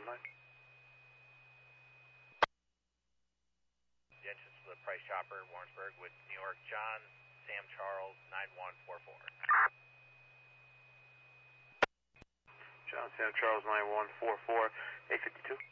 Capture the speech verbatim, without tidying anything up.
seven nine. The entrance to the Price Chopper, Warrensburg, with New York, John, Sam Charles, nine one four four. John, Sam Charles, nine one four four, eight fifty-two.